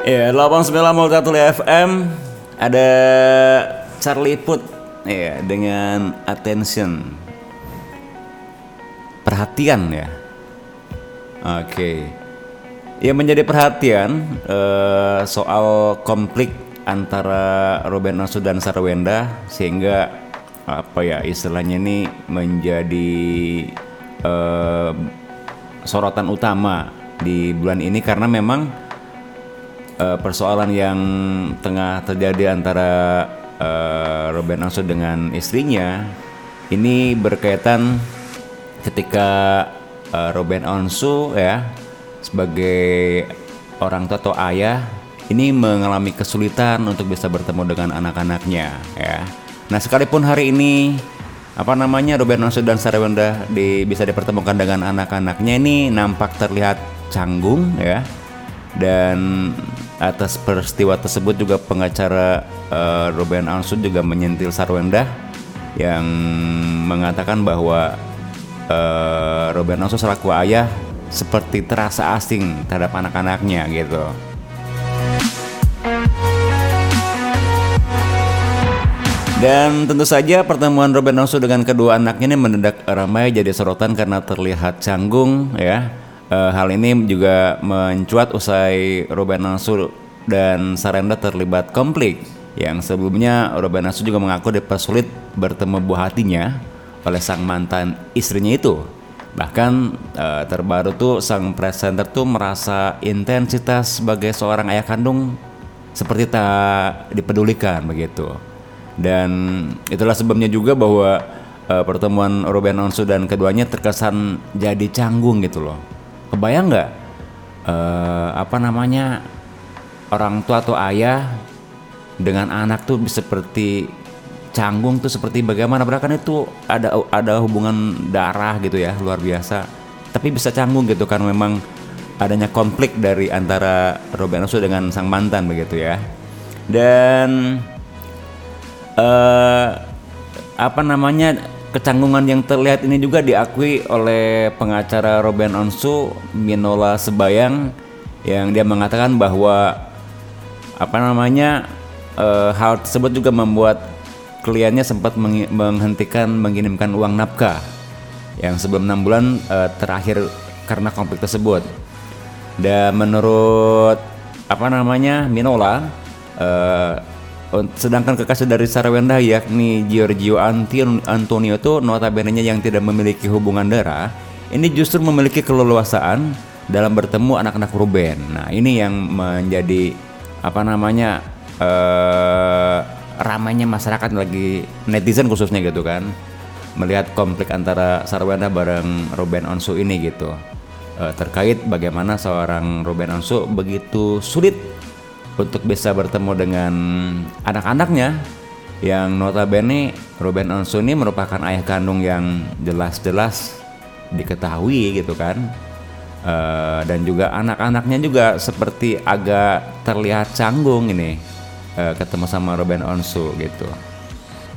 Ya, 89,1 FM ada Charlie Puth ya dengan Attention. Perhatian ya. Oke. Yang menjadi perhatian soal konflik antara Ruben Onsu dan Sarwenda sehingga apa ya istilahnya ini menjadi sorotan utama di bulan ini karena memang persoalan yang tengah terjadi antara Ruben Onsu dengan istrinya ini berkaitan ketika Ruben Onsu ya sebagai orang tua atau ayah ini mengalami kesulitan untuk bisa bertemu dengan anak-anaknya ya. Nah sekalipun hari ini Ruben Onsu dan Sarwenda bisa dipertemukan dengan anak-anaknya ini nampak terlihat canggung ya. Dan atas peristiwa tersebut juga pengacara Ruben Onsu juga menyentil Sarwenda yang mengatakan bahwa Ruben Onsu selaku ayah seperti terasa asing terhadap anak-anaknya gitu. Dan tentu saja pertemuan Ruben Onsu dengan kedua anaknya ini mendadak ramai jadi sorotan karena terlihat canggung ya. Hal ini juga mencuat usai Ruben Onsu dan Sarwenda terlibat konflik yang sebelumnya Ruben Onsu juga mengaku dipersulit bertemu buah hatinya oleh sang mantan istrinya itu. Bahkan terbaru tuh sang presenter tuh merasa intensitas sebagai seorang ayah kandung seperti tak dipedulikan begitu. Dan itulah sebabnya juga bahwa pertemuan Ruben Onsu dan keduanya terkesan jadi canggung gitu loh. Kebayang nggak orang tua atau ayah dengan anak tuh seperti canggung tuh seperti bagaimana? Bahkan itu ada hubungan darah gitu ya luar biasa. Tapi bisa canggung gitu kan memang adanya konflik dari antara Ruben Onsu dengan sang mantan begitu ya. Dan kecanggungan yang terlihat ini juga diakui oleh pengacara Ruben Onsu, Minola Sebayang, yang dia mengatakan bahwa hal tersebut juga membuat kliennya sempat menghentikan mengirimkan uang nafkah yang sebelum 6 bulan terakhir karena konflik tersebut. Dan menurut Minola, sedangkan kekasih dari Sarwenda yakni Giorgio Antonio itu notabene yang tidak memiliki hubungan darah ini justru memiliki keleluasaan dalam bertemu anak-anak Ruben. Nah ini yang menjadi ramainya masyarakat lagi netizen khususnya gitu kan melihat konflik antara Sarwenda bareng Ruben Onsu ini gitu terkait bagaimana seorang Ruben Onsu begitu sulit untuk bisa bertemu dengan anak-anaknya yang notabene Ruben Onsu ini merupakan ayah kandung yang jelas-jelas diketahui gitu kan dan juga anak-anaknya juga seperti agak terlihat canggung ini ketemu sama Ruben Onsu gitu.